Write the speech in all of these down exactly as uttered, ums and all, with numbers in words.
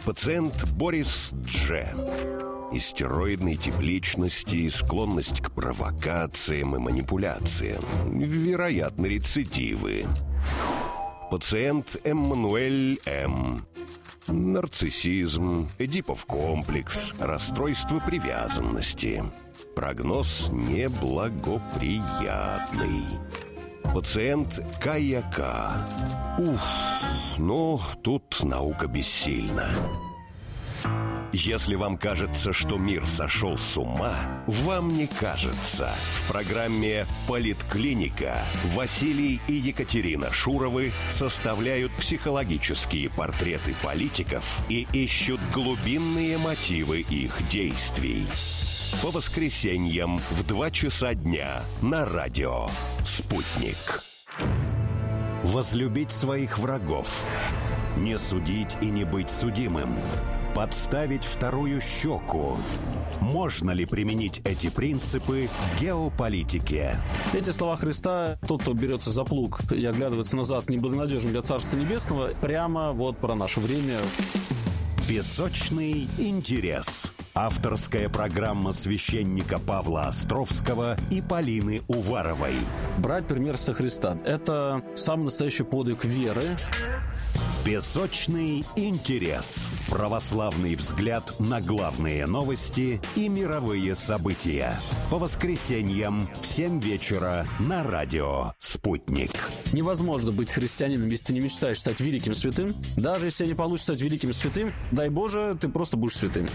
Пациент Борис Дж. Истероидной тип личности, склонность к провокациям и манипуляциям. Вероятно, рецидивы. Пациент Эммануэль М. Нарциссизм, Эдипов комплекс, расстройство привязанности. Прогноз неблагоприятный. Пациент Кая К. Ух, ну, тут наука бессильна. Если вам кажется, что мир сошел с ума, вам не кажется. В программе «Политклиника» Василий и Екатерина Шуровы составляют психологические портреты политиков и ищут глубинные мотивы их действий. По воскресеньям в два часа дня на радио «Спутник». Возлюбить своих врагов, не судить и не быть судимым, подставить вторую щеку. Можно ли применить эти принципы к геополитике? Эти слова Христа, тот, кто берется за плуг и оглядывается назад, неблагонадежен для Царства Небесного, прямо вот про наше время. Песочный интерес. Авторская программа священника Павла Островского и Полины Уваровой. Брать пример со Христа – это самый настоящий подвиг веры. Песочный интерес. Православный взгляд на главные новости и мировые события. По воскресеньям в семь вечера на радио «Спутник». Невозможно быть христианином, если ты не мечтаешь стать великим святым. Даже если тебе не получится стать великим святым, дай Боже, ты просто будешь святым.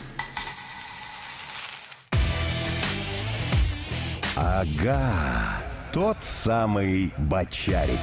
Ага, тот самый Бочарик.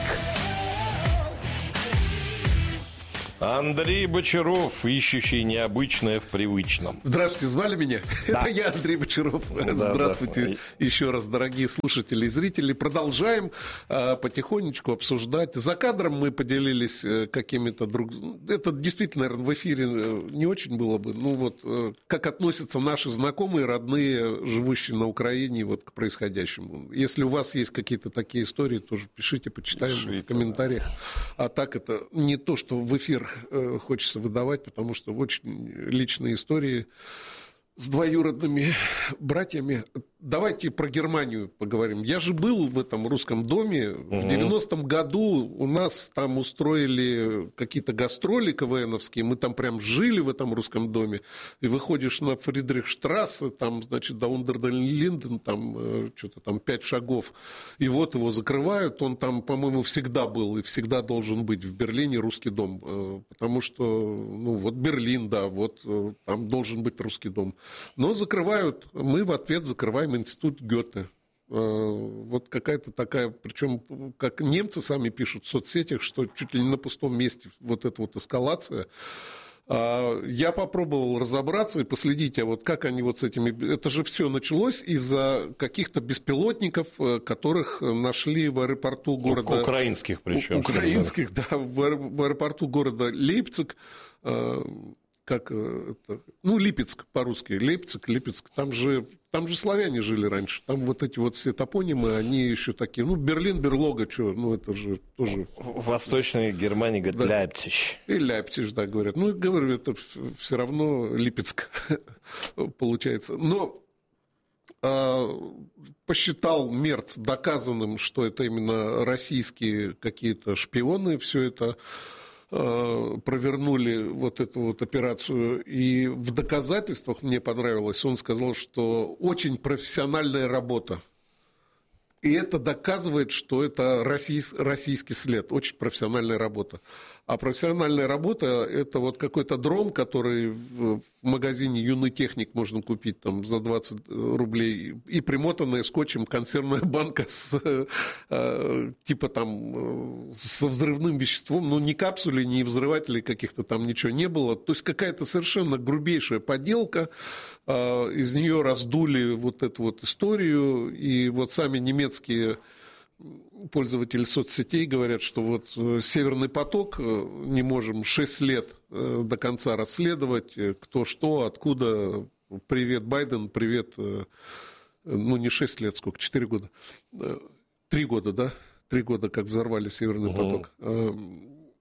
Андрей Бочаров, ищущий необычное в привычном. Здравствуйте, звали меня? Да. Это я, Андрей Бочаров. Да, здравствуйте да. еще раз, дорогие слушатели и зрители. Продолжаем а, потихонечку обсуждать. За кадром мы поделились какими-то друг... Это действительно, наверное, в эфире не очень было бы. Ну вот, как относятся наши знакомые, родные, живущие на Украине вот, к происходящему. Если у вас есть какие-то такие истории, тоже пишите, почитаем пишите, в комментариях. Да. А так это не то, что в эфир хочется выдавать, потому что очень личные истории с двоюродными братьями. Давайте про Германию поговорим. Я же был в этом русском доме. Угу. В девяностом году у нас там устроили какие-то гастроли КВНовские. Мы там прям жили в этом русском доме. И выходишь на Фридрихштрассе, там, значит, до Ундерден-Линден, там что-то там пять шагов. И вот его закрывают. Он там, по-моему, всегда был и всегда должен быть в Берлине русский дом. Потому что, ну, вот Берлин, да, вот там должен быть русский дом. Но закрывают, мы в ответ закрываем институт Гёте. Вот какая-то такая, причем, как немцы сами пишут в соцсетях, что чуть ли не на пустом месте вот эта вот эскалация. Я попробовал разобраться и последить, а вот как они вот с этими... Это же все началось из-за каких-то беспилотников, которых нашли в аэропорту города... Украинских причем. Украинских, да, в аэропорту города Лейпциг. Как это, ну, Липецк по-русски, Лейпциг, Липецк, там же, там же славяне жили раньше, там вот эти вот все топонимы, они еще такие, ну, Берлин, Берлога, что, ну, это же тоже... В Восточной Германии говорят да. Ляйпциг. И Ляйпциг, да, говорят, ну, говорю, это все равно Липецк получается, но... Посчитал Мерц доказанным, что это именно российские какие-то шпионы, все это провернули вот эту вот операцию, и в доказательствах мне понравилось, он сказал, что очень профессиональная работа. И это доказывает, что это российский след, очень профессиональная работа. А профессиональная работа – это вот какой-то дрон, который в магазине «Юный техник» можно купить там, за двадцать рублей, и примотанная скотчем консервная банка с, типа там, со взрывным веществом, ну, ни капсули, ни взрывателей каких-то там ничего не было. То есть какая-то совершенно грубейшая подделка, из нее раздули вот эту вот историю, и вот сами немецкие пользователи соцсетей говорят, что вот «Северный поток» не можем шесть лет до конца расследовать, кто что, откуда. Привет, Байден, привет, ну, не шесть лет, сколько, четыре года. Три года, да? Три года, как взорвали «Северный угу. поток».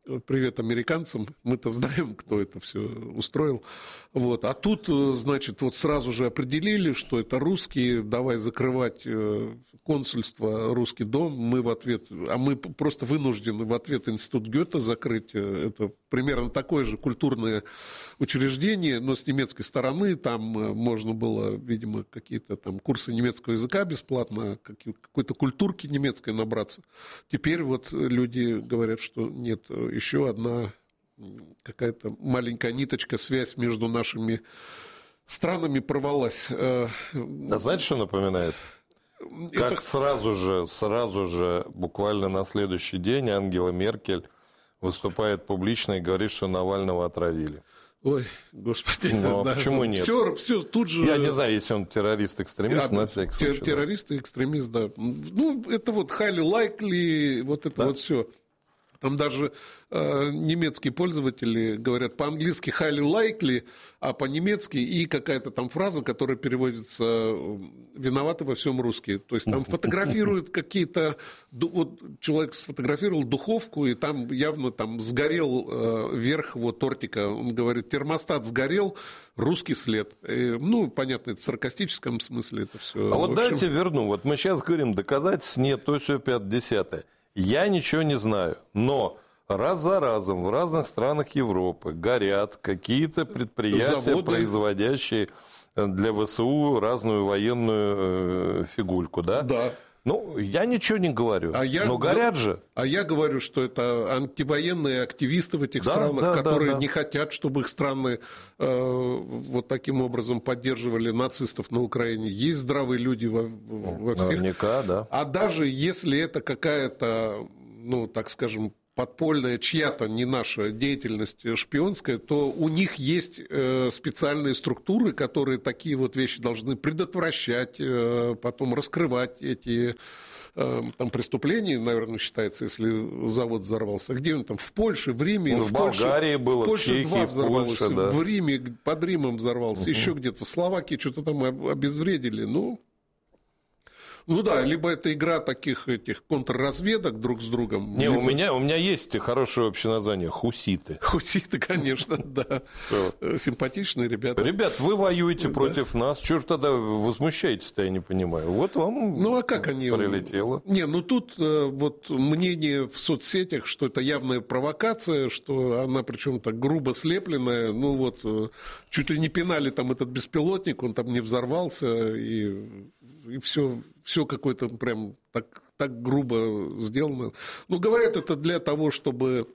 Привет американцам, мы-то знаем, кто это все устроил. Вот. А тут, значит, вот сразу же определили, что это русские, давай закрывать консульство, русский дом, мы в ответ, а мы просто вынуждены в ответ институт Гёте закрыть. Это примерно такое же культурное учреждение, но с немецкой стороны, там можно было, видимо, какие-то там курсы немецкого языка бесплатно, какой-то культурки немецкой набраться. Теперь вот люди говорят, что нет, еще одна какая-то маленькая ниточка, связь между нашими странами порвалась. А знаете, что напоминает? Как Это... сразу же, сразу же, буквально на следующий день Ангела Меркель выступает публично и говорит, что Навального отравили. Ой, господи. Но да, почему нет? Все, все тут же... Я не знаю, если он террорист-экстремист, а, на всякий случай. Террорист и экстремист, да. Ну, это вот highly likely, вот это да? вот все. Там даже э, немецкие пользователи говорят по-английски highly likely, а по-немецки и какая-то там фраза, которая переводится «виноваты во всем русские». То есть там фотографируют какие-то... Вот человек сфотографировал духовку, и там явно там сгорел э, верх его тортика. Он говорит, термостат сгорел, русский след. И, ну, понятно, это в саркастическом смысле это все. А вот общем... дайте верну. Вот мы сейчас говорим, доказательств нет, то все пятое-десятое. Я ничего не знаю, но раз за разом в разных странах Европы горят какие-то предприятия, заводы, производящие для ВСУ разную военную фигульку, да? Да. Ну, я ничего не говорю, а я, но горят да, же. А я говорю, что это антивоенные активисты в этих да, странах, да, которые да, да. не хотят, чтобы их страны э, вот таким образом поддерживали нацистов на Украине. Есть здравые люди во, во всех. Наверняка, да. А даже если это какая-то, ну, так скажем, подпольная, чья-то, не наша деятельность шпионская, то у них есть э, специальные структуры, которые такие вот вещи должны предотвращать, э, потом раскрывать эти э, там, преступления, наверное, считается, если завод взорвался. Где он там? В Польше, в Риме. Ну, в, в Болгарии Польше, было, в Польше в Чехии, два взорвалось, Польша, да. в Риме, под Римом взорвался, угу. еще где-то. В Словакии что-то там обезвредили. Ну... Ну да, либо это игра таких этих контрразведок друг с другом. Не, либо... у меня, у меня есть хорошее общее название – хуситы. Хуситы, конечно, да. Симпатичные ребята. Ребят, вы воюете против нас, чего ж тогда возмущаетесь-то, я не понимаю. Вот вам ну, а как они... прилетело. Не, ну тут вот мнение в соцсетях, что это явная провокация, что она причем так грубо слепленная, ну вот чуть ли не пинали там этот беспилотник, он там не взорвался, и, и все... Все какое-то прям так, так грубо сделано. Ну, говорят, это для того, чтобы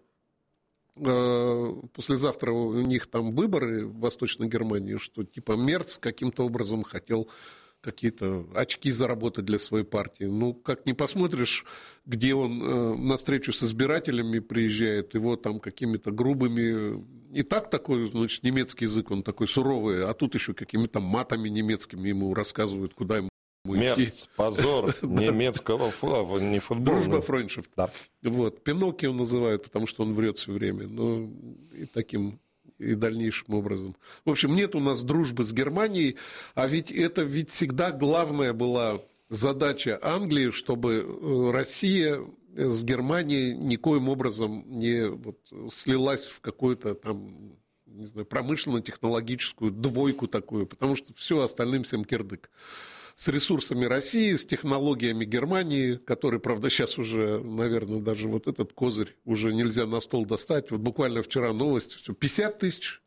э, послезавтра у них там выборы в Восточной Германии, что типа Мерц каким-то образом хотел какие-то очки заработать для своей партии. Ну, как ни посмотришь, где он э, на встречу с избирателями приезжает, его там какими-то грубыми... И так такой, значит, немецкий язык, он такой суровый, а тут еще какими-то матами немецкими ему рассказывают, куда ему... Мерц, позор немецкого флага, не футбола. Дружба, френдшифт. Да. Вот. Пиноккио называют, потому что он врет все время. Ну, и таким, и дальнейшим образом. В общем, нет у нас дружбы с Германией, а ведь это ведь всегда главная была задача Англии, чтобы Россия с Германией никоим образом не вот, слилась в какую-то там, не знаю, промышленно-технологическую двойку такую, потому что все остальным всем кирдык. С ресурсами России, с технологиями Германии, которые, правда, сейчас уже, наверное, даже вот этот козырь уже нельзя на стол достать. Вот буквально вчера новость, все, пятьдесят тысяч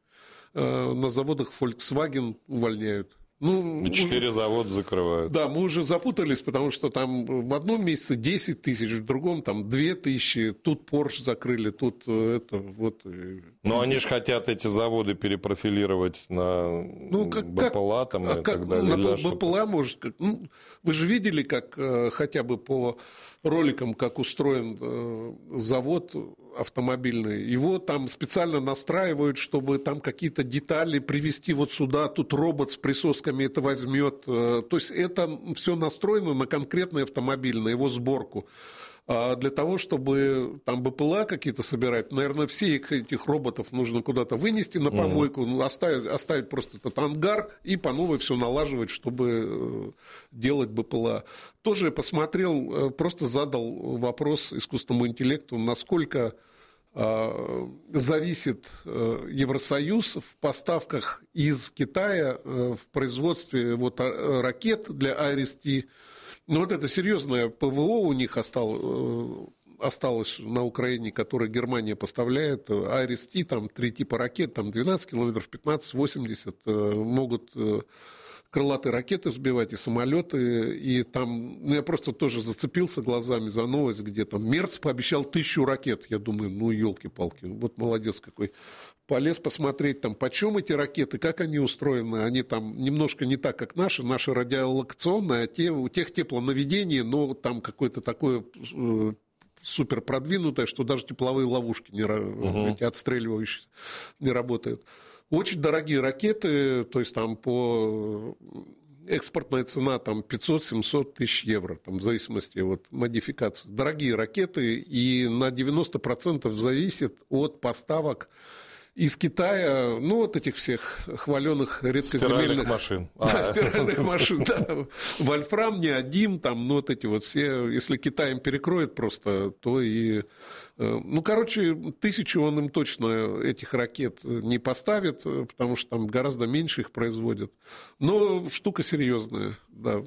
э, на заводах Volkswagen увольняют. Ну, и четыре завода закрывают. Да, мы уже запутались, потому что там в одном месяце десять тысяч, в другом там две тысячи, тут Porsche закрыли, тут это вот. Но они же хотят эти заводы перепрофилировать на ну, как, БПЛА там, как, и так далее. На БПЛА, может, как, ну, вы же видели, как хотя бы по роликам, как устроен э, завод автомобильный. Его там специально настраивают, чтобы там какие-то детали привезти вот сюда, тут робот с присосками это возьмет. То есть это все настроено на конкретный автомобиль, на его сборку. А для того, чтобы там БПЛА какие-то собирать, наверное, всех этих роботов нужно куда-то вынести на помойку, mm-hmm. оставить, оставить просто этот ангар и по новой все налаживать, чтобы делать БПЛА. Тоже посмотрел, просто задал вопрос искусственному интеллекту, насколько зависит Евросоюз в поставках из Китая в производстве вот ракет для Айрис-Ти. Ну, вот это серьезное ПВО у них осталось, осталось на Украине, которое Германия поставляет. Айрис-Ти, там три типа ракет, там двенадцать километров, пятнадцать, восемьдесят, могут крылатые ракеты сбивать и самолеты. И там, ну, я просто тоже зацепился глазами за новость, где там Мерц пообещал тысячу ракет. Я думаю, ну, елки-палки, вот молодец какой. Полез посмотреть, там, почем эти ракеты, как они устроены. Они там немножко не так, как наши. Наши радиолокационные, а те, у тех теплонаведение, но там какое-то такое э, супер продвинутое, что даже тепловые ловушки не, угу. эти отстреливающие не работают. Очень дорогие ракеты, то есть там по экспортная цена там пятьсот-семьсот тысяч евро, там, в зависимости от модификации. Дорогие ракеты, и на девяносто процентов зависит от поставок из Китая, ну, вот этих всех хваленых редкоземельных... Стиральных машин. Да, а. стиральных машин, да. Вольфрам, неодим, там, ну, вот эти вот все... Если Китай им перекроет просто, то и... Ну, короче, тысячу он им точно этих ракет не поставит, потому что там гораздо меньше их производят. Но штука серьезная, да.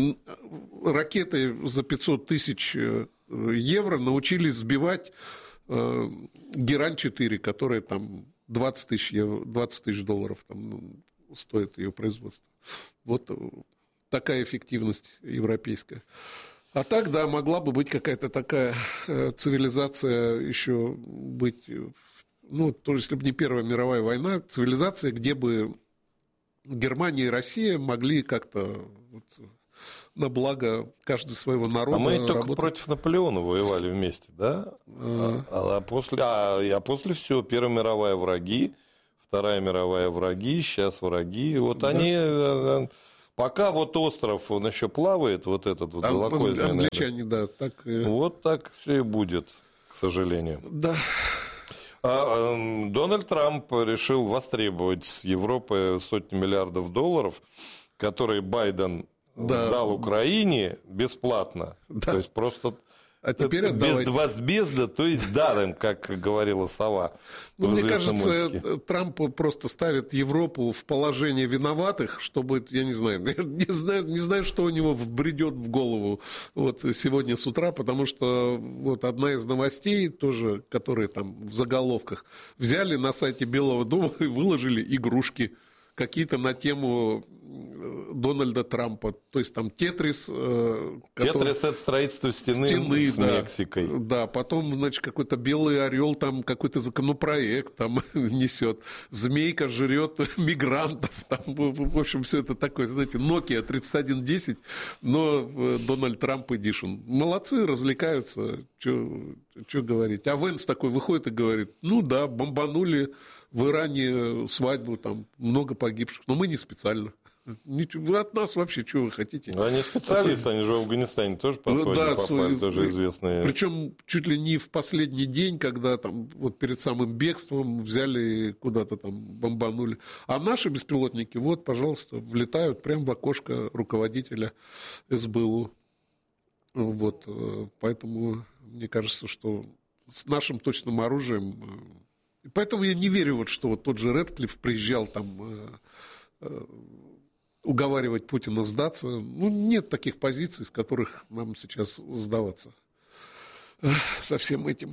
Ракеты за пятьсот тысяч евро научились сбивать Герань-четыре, которые там... двадцать тысяч евро, двадцать тысяч долларов там, стоит ее производство. Вот такая эффективность европейская. А так, да, могла бы быть какая-то такая цивилизация еще быть, ну, тоже, если бы не Первая мировая война, цивилизация, где бы Германия и Россия могли как-то вот, на благо каждого своего народа. А мы только работать. Против Наполеона воевали вместе, да? А, а, после, а, а после всего Первая мировая враги, Вторая мировая враги, сейчас враги. Вот да. они... Пока вот остров, он еще плавает, вот этот вот золокозный. Англичане, да. Так... Вот так все и будет, к сожалению. Да. А, Дональд Трамп решил востребовать с Европы сотни миллиардов долларов, которые Байден да. дал Украине бесплатно. Да. То есть просто... А теперь без возмездно, то есть даром, как говорила сова. Ну, мне кажется, мультике. Трамп просто ставит Европу в положение виноватых, чтобы, я не знаю, не знаю, не знаю, что у него вбредет в голову вот сегодня с утра, потому что вот одна из новостей, тоже, которые там в заголовках, взяли на сайте Белого дома и выложили игрушки какие-то на тему Дональда Трампа. То есть там Тетрис... Который... Тетрис – это строительство стены, стены с да, Мексикой. Да, потом, значит, какой-то белый орел, там какой-то законопроект там несет. Змейка жрет мигрантов. Там, в общем, все это такое, знаете, Nokia тридцать один десять, но Дональд Трамп Эдишн. Молодцы, развлекаются. Что говорить. А Венс такой выходит и говорит, ну да, бомбанули в Иране свадьбу, там много погибших, но мы не специально. Ничего, от нас вообще, что вы хотите? Они специалисты, они же в Афганистане тоже по свадьбе да, попали, тоже известные. Причем чуть ли не в последний день, когда там вот перед самым бегством взяли куда-то там бомбанули. А наши беспилотники, вот, пожалуйста, влетают прямо в окошко руководителя эс бэ у. Вот, поэтому мне кажется, что с нашим точным оружием... Поэтому я не верю, вот, что вот тот же Рэдклифф приезжал там уговаривать Путина сдаться. Ну, нет таких позиций, с которых нам сейчас сдаваться со всем этим.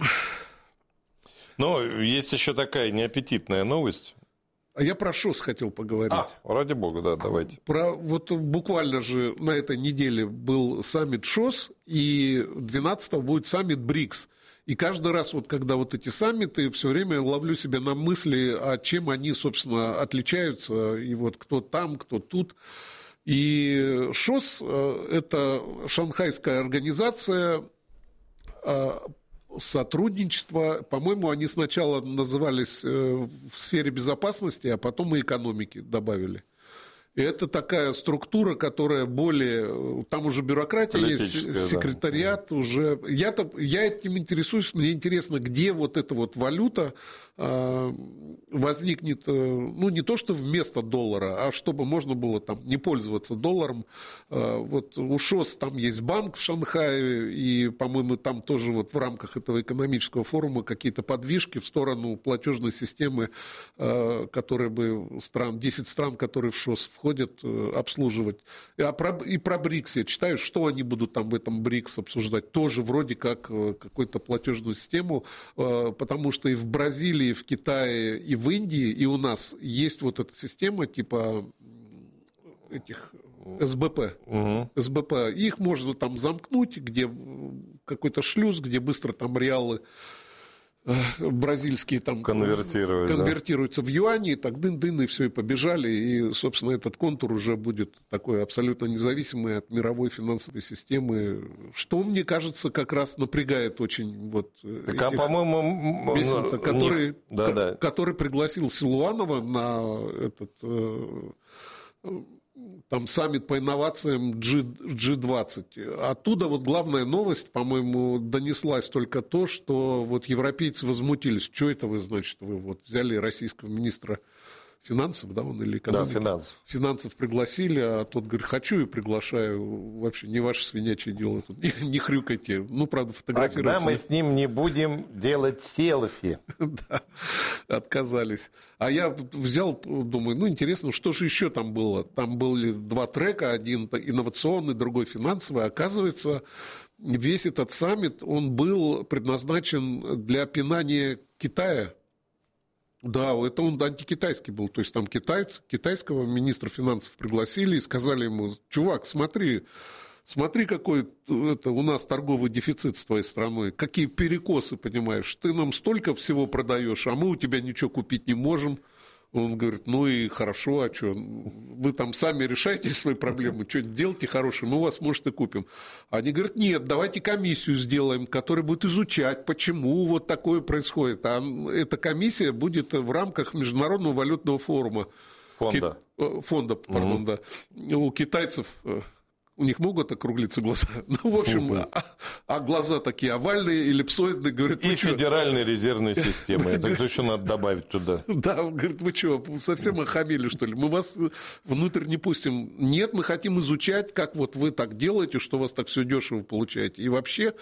Но есть еще такая неаппетитная новость. А я про ШОС хотел поговорить. А, ради бога, да, давайте. Про, вот буквально же на этой неделе был саммит ШОС, и двенадцатого будет саммит БРИКС. И каждый раз, вот, когда вот эти саммиты, все время ловлю себя на мысли, а чем они, собственно, отличаются, и вот кто там, кто тут. И ШОС – это шанхайская организация сотрудничества. По-моему, они сначала назывались в сфере безопасности, а потом и экономики добавили. И это такая структура, которая более... Там уже бюрократия есть, секретариат да. уже... Я-то, я этим интересуюсь, мне интересно, где вот эта вот валюта, возникнет, ну, не то, что вместо доллара, а чтобы можно было там не пользоваться долларом. Вот у ШОС там есть банк в Шанхае, и, по-моему, там тоже вот в рамках этого экономического форума какие-то подвижки в сторону платежной системы, которые бы стран, десять стран, которые в ШОС входят, обслуживать. А про, и про БРИКС я читаю, что они будут там в этом БРИКС обсуждать. Тоже вроде как какую-то платежную систему, потому что и в Бразилии, и в Китае, и в Индии, и у нас есть вот эта система типа этих СБП. Угу. СБП. Их можно там замкнуть, где какой-то шлюз, где быстро там реалы бразильские там Конвертируют, конвертируются да. в юани, и так дын-дын, и все, и побежали. И, собственно, этот контур уже будет такой абсолютно независимый от мировой финансовой системы, что, мне кажется, как раз напрягает очень вот так, а, по-моему, Бесента, который, не... да, да. который пригласил Силуанова на этот... там саммит по инновациям джи двадцать. Оттуда вот главная новость, по-моему, донеслась только то, что вот европейцы возмутились. Что это вы, значит, вы вот взяли российского министра финансов, да, он или экономики? Да, финансов. Финансов пригласили, а тот говорит, хочу и приглашаю. Вообще не ваше свинячье дело тут. Не, не хрюкайте. Ну, правда, фотографироваться. Тогда мы с ним не будем делать селфи. Да, отказались. А я взял, думаю, ну, интересно, что же еще там было? Там были два трека, один инновационный, другой финансовый. Оказывается, весь этот саммит, он был предназначен для пинания Китая. Да, это он антикитайский был. То есть там китайцы, китайского министра финансов пригласили и сказали ему, чувак, смотри, смотри, какой это, у нас торговый дефицит с твоей страной, какие перекосы, понимаешь, ты нам столько всего продаешь, а мы у тебя ничего купить не можем. Он говорит, ну и хорошо, а что, вы там сами решайте свои проблемы, что-нибудь делайте хорошее, мы у вас, может, и купим. Они говорят, нет, давайте комиссию сделаем, которая будет изучать, почему вот такое происходит. А эта комиссия будет в рамках Международного валютного форума. Фонда. Ки... Фонда, пардон, угу. Да. У китайцев... У них могут округлиться глаза. Ну, в общем, а, а глаза такие овальные, эллипсоидные. Говорят, и Федеральной резервной системы. Это что еще надо добавить туда? Да, говорит, вы что, совсем охамели, что ли? Мы вас внутрь не пустим. Нет, мы хотим изучать, как вот вы так делаете, что у вас так все дешево получаете. И вообще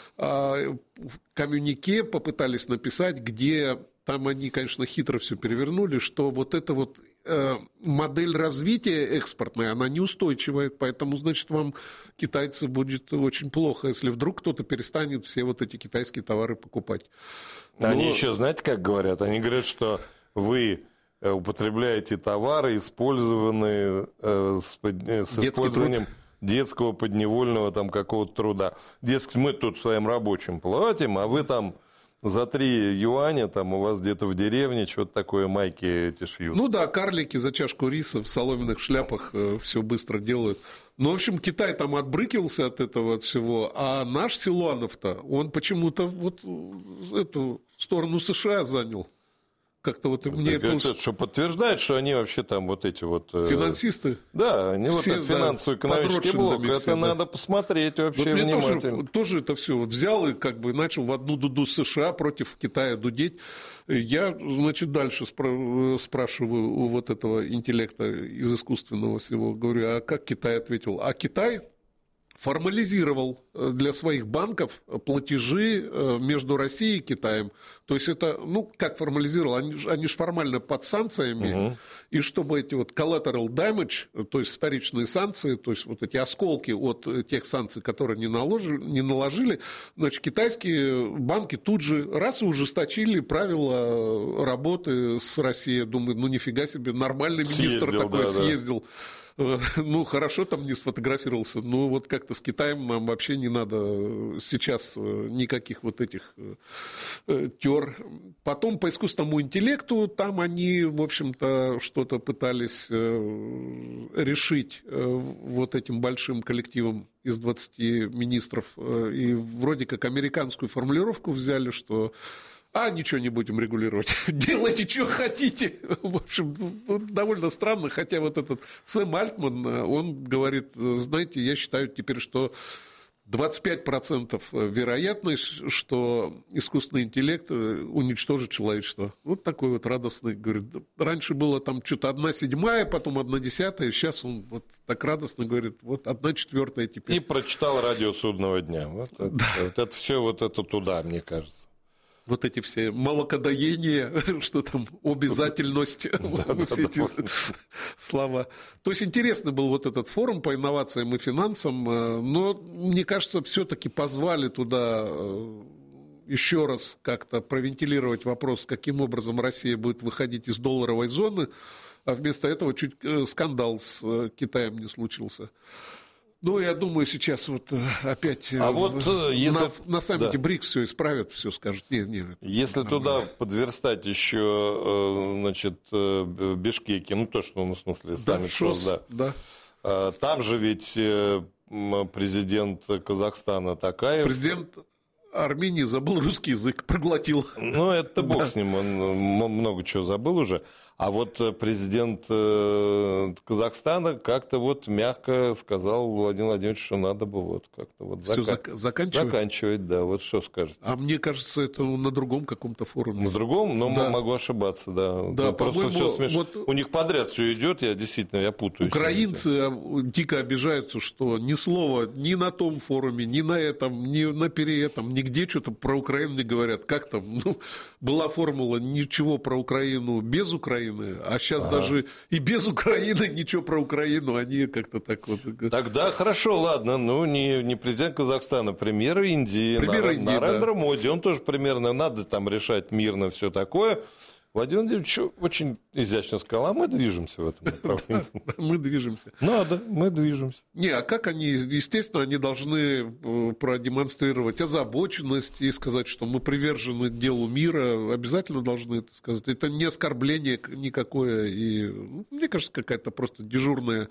в коммюнике попытались написать, где... Там они, конечно, хитро все перевернули, что вот эта вот э, модель развития экспортная, она неустойчивая, поэтому, значит, вам, китайцы, будет очень плохо, если вдруг кто-то перестанет все вот эти китайские товары покупать. Но... Они еще, знаете, как говорят? Они говорят, что вы употребляете товары, использованные э, с, с использованием... Труд. Детского подневольного там какого-то труда. Дескать, мы тут своим рабочим платим, а вы там за три юаня там у вас где-то в деревне что-то такое майки эти шьют. Ну да, карлики за чашку риса в соломенных шляпах э, все быстро делают. Ну, в общем, Китай там отбрыкивался от этого от всего, а наш Силуанов-то, он почему-то вот эту сторону США занял. Как-то вот мне это, это, что подтверждает, что они вообще там вот эти вот... Финансисты? Да, они все, вот этот да, финансово-экономический блок. Это все, надо да. посмотреть вообще вот внимательно. Тоже, тоже это все вот взял и как бы начал в одну дуду США против Китая дудеть. Я, значит, дальше спра- спрашиваю у вот этого интеллекта из искусственного всего, говорю, а как Китай ответил? А Китай... формализировал для своих банков платежи между Россией и Китаем. То есть это, ну, как формализировал, они, они же формально под санкциями, угу. И чтобы эти вот collateral damage, то есть вторичные санкции, то есть вот эти осколки от тех санкций, которые не наложили, не наложили, значит, китайские банки тут же раз и ужесточили правила работы с Россией. Думаю, ну, нифига себе, нормальный министр съездил, такой да, съездил. Да. Ну, хорошо там не сфотографировался, но вот как-то с Китаем нам вообще не надо сейчас никаких вот этих тер. Потом по искусственному интеллекту там они, в общем-то, что-то пытались решить вот этим большим коллективом из двадцати министров. И вроде как американскую формулировку взяли, что... А ничего не будем регулировать. Делайте, что хотите. В общем, довольно странно. Хотя вот этот Сэм Альтман, он говорит, знаете, я считаю теперь, что двадцать пять процентов вероятность, что искусственный интеллект уничтожит человечество. Вот такой вот радостный, говорит. Раньше было там что-то одна седьмая, потом одна десятая, сейчас он вот так радостно говорит, вот одна четвертая теперь. И прочитал радио судного дня. Вот это, да. вот это все вот это туда, мне кажется. Вот эти все молокодоения, что там, обязательность, все эти слова. То есть интересный был вот этот форум по инновациям и финансам, но, мне кажется, все-таки позвали туда еще раз как-то провентилировать вопрос, каким образом Россия будет выходить из долларовой зоны, а вместо этого чуть скандал с Китаем не случился. Ну, я думаю, сейчас вот опять а вот, если... на, на саммите да. БРИКС все исправят, все скажут. Не, не, если туда подверстать еще, значит, Бишкеки, ну, то, что, ну, в смысле, да, саммит ШОС, ШОС, да. да. Там же ведь президент Казахстана Токаев... Президент Армении забыл русский язык, проглотил. Ну, это бог да. с ним, он много чего забыл уже. А вот президент Казахстана как-то вот мягко сказал Владимиру Владимировичу, что надо бы вот как-то вот Все зак... заканчивать? заканчивать, да, вот что скажет. А мне кажется, это на другом каком-то форуме. На другом, но да. могу ошибаться, да. Да, просто все смешно. Вот... У них подряд все идет, я действительно, я путаюсь. Украинцы дико обижаются, что ни слова ни на том форуме, ни на этом, ни на переэтом, нигде что-то про Украину не говорят. Как там, ну, была формула ничего про Украину без Украины, а сейчас ага. даже и без Украины ничего про Украину, они как-то так вот... Тогда хорошо, ладно, ну не, не президент Казахстана, премьер Индии, премьер Индии, Нарендра да. Моди, он тоже примерно, надо там решать мирно все такое. Владимир Владимирович очень изящно сказал, а мы движемся в этом направлении. Мы движемся. Надо, мы движемся. Не, а как они, естественно, они должны продемонстрировать озабоченность и сказать, что мы привержены делу мира, обязательно должны это сказать. Это не оскорбление никакое, и, ну, мне кажется, какая-то просто дежурная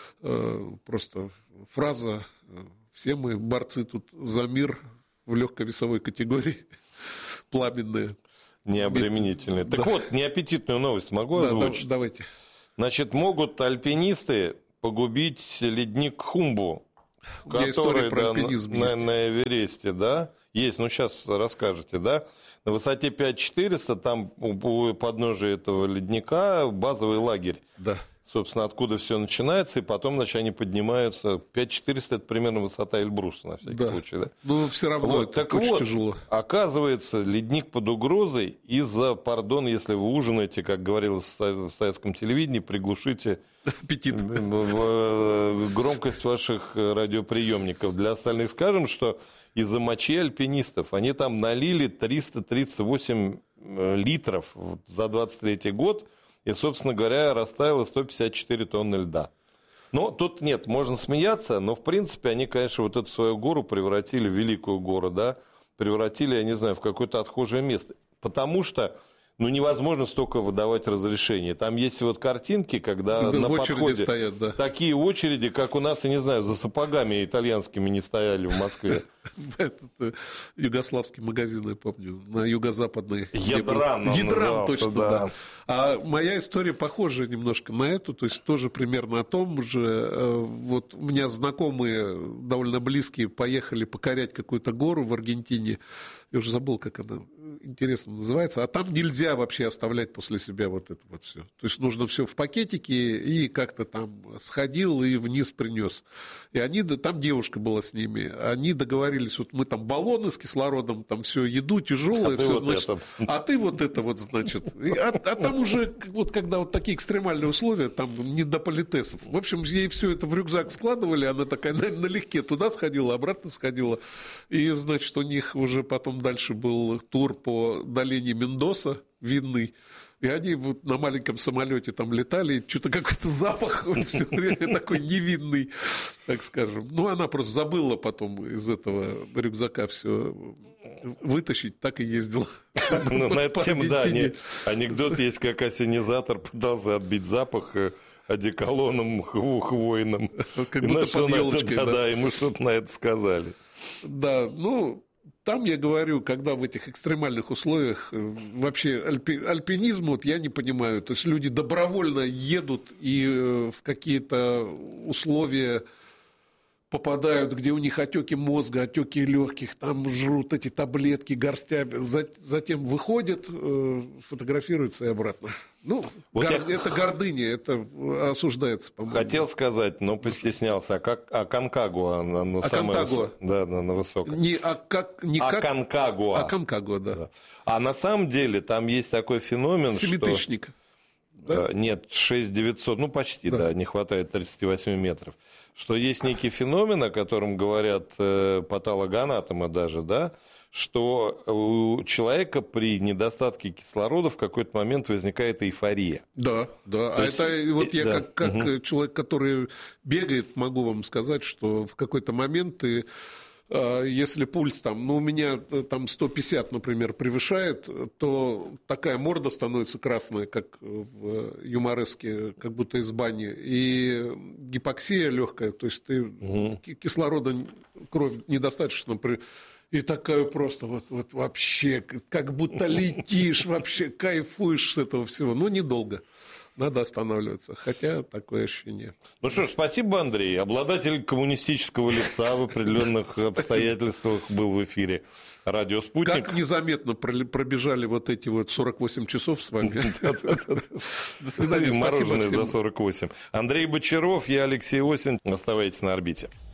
просто фраза. Все мы борцы тут за мир в легковесовой категории, пламенные. Необременительные. Так да. вот, неаппетитную новость могу да, озвучить? Да, давайте. Значит, могут альпинисты погубить ледник Хумбу, который да, на, на Эвересте, да? Есть, ну сейчас расскажете, да? На высоте пять тысяч четыреста, там у подножия этого ледника базовый лагерь. Да. Собственно, откуда все начинается, и потом, значит, они поднимаются. пять тысяч четыреста – это примерно высота Эльбруса, на всякий да. случай. Да? Но все равно вот, это так очень вот, тяжело. Оказывается, ледник под угрозой из-за, пардон, если вы ужинаете, как говорилось в советском телевидении, приглушите аппетит. Громкость ваших радиоприемников. Для остальных скажем, что из-за мочи альпинистов они там налили триста тридцать восемь литров за двадцать третий год, и, собственно говоря, растаяло сто пятьдесят четыре тонны льда. Но тут нет, можно смеяться, но, в принципе, они, конечно, вот эту свою гору превратили в великую гору, да, превратили, я не знаю, в какое-то отхожее место. Потому что, ну, невозможно столько выдавать разрешений. Там есть вот картинки, когда да, на подходе стоят, да. такие очереди, как у нас, я не знаю, за сапогами итальянскими не стояли в Москве. Этот югославский магазин, я помню, на юго-западной. Ядран Ядран, точно, да. А моя история похожа немножко на эту, то есть тоже примерно о том же. Вот у меня знакомые, довольно близкие, поехали покорять какую-то гору в Аргентине. Я уже забыл, как она интересно называется. А там нельзя вообще оставлять после себя вот это вот все. То есть нужно все в пакетике и как-то там сходил и вниз принес. И они, там девушка была с ними, они договорились, вот мы там баллоны с кислородом, там все, еду тяжелое, а все, вот значит, это. А ты вот это вот, значит. И, а, а там уже, вот когда вот такие экстремальные условия, там не до политесов. В общем, ей все это в рюкзак складывали, она такая налегке туда сходила, обратно сходила. И, значит, у них уже потом дальше был тур по долине Мендоса, винный. И они вот на маленьком самолете там летали, и что-то какой-то запах все время такой невинный, так скажем. Ну, она просто забыла потом из этого рюкзака все вытащить, так и ездила. Ну, на эту тему, да, анекдот есть, как ассенизатор пытался отбить запах одеколоном хвойным. Как будто под елочкой. Да, да, ему что-то на это сказали. Да, ну... Там, я говорю, когда в этих экстремальных условиях вообще альпи, альпинизм, вот я не понимаю, то есть люди добровольно едут и в какие-то условия попадают, где у них отеки мозга, отеки легких, там жрут эти таблетки горстями, затем выходят, фотографируются и обратно. Ну, вот гор... я... это гордыня, это осуждается, по-моему. Хотел сказать, но постеснялся. А как Аконкагуа на, на самой высокой? Да, на, на высокой. Не, а как, не как... Аконкагуа. Аконкагуа, да. да. А на самом деле там есть такой феномен, Семитысячник. Что... Да? Нет, шесть тысяч девятьсот, ну почти, да. да, не хватает тридцати восьми метров. Что есть некий феномен, о котором говорят э, патологоанатомы даже, да, что у человека при недостатке кислорода в какой-то момент возникает эйфория. Да, да. То а есть... это вот я да. как, как угу. человек, который бегает, могу вам сказать, что в какой-то момент ты, если пульс там, ну, у меня там сто пятьдесят, например, превышает, то такая морда становится красная, как в юмореске, как будто из бани, и гипоксия легкая, то есть ты угу. кислорода, кровь недостаточно. И такая просто вот, вот вообще, как будто летишь, вообще кайфуешь с этого всего. Ну, недолго. Надо останавливаться. Хотя такое ощущение. Ну что ж, спасибо, Андрей. Обладатель коммунистического лица в определенных обстоятельствах был в эфире радио «Спутник». Как незаметно пробежали вот эти вот сорок восемь часов с вами. До свидания. Мороженое за сорок восемь. Андрей Бочаров, я Алексей Осин. Оставайтесь на орбите.